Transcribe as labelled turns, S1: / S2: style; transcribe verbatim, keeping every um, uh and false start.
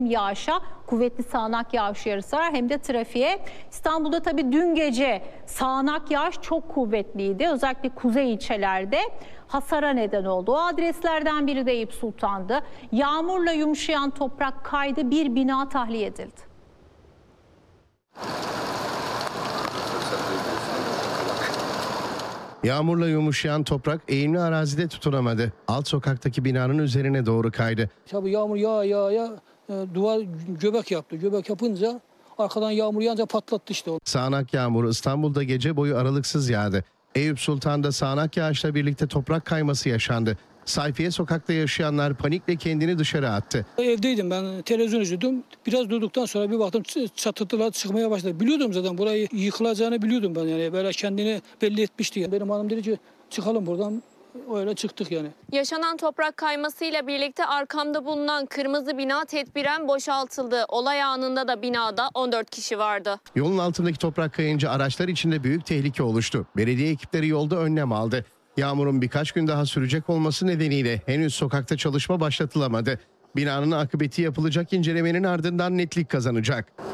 S1: Yağışa, kuvvetli sağanak yağış uyarısı var, hem de trafiğe. İstanbul'da tabii dün gece sağanak yağış çok kuvvetliydi. Özellikle kuzey ilçelerde hasara neden oldu. O adreslerden biri de Eyüp Sultan'dı. Yağmurla yumuşayan toprak kaydı, bir bina tahliye edildi.
S2: Yağmurla yumuşayan toprak eğimli arazide tutunamadı. Alt sokaktaki binanın üzerine doğru kaydı.
S3: Tabii yağmur yağ yağ yağ duvar göbek yaptı. Göbek yapınca arkadan yağmur yağınca patlattı işte.
S2: Sağanak yağmur İstanbul'da gece boyu aralıksız yağdı. Eyüp Sultan'da sağanak yağışla birlikte toprak kayması yaşandı. Sayfiye sokakta yaşayanlar panikle kendini dışarı attı.
S3: Evdeydim, ben televizyon izliyordum. Biraz durduktan sonra bir baktım çatılar çıkmaya başladı. Biliyordum zaten burayı yıkılacağını biliyordum ben, yani böyle kendini belli etmişti. Yani. Benim hanım dedi ki çıkalım buradan. Öyle çıktık yani.
S4: Yaşanan toprak kaymasıyla birlikte arkamda bulunan kırmızı bina tedbiren boşaltıldı. Olay anında da binada on dört kişi vardı.
S2: Yolun altındaki toprak kayınca araçlar içinde büyük tehlike oluştu. Belediye ekipleri yolda önlem aldı. Yağmurun birkaç gün daha sürecek olması nedeniyle henüz sokakta çalışma başlatılamadı. Binanın akıbeti yapılacak incelemenin ardından netlik kazanacak.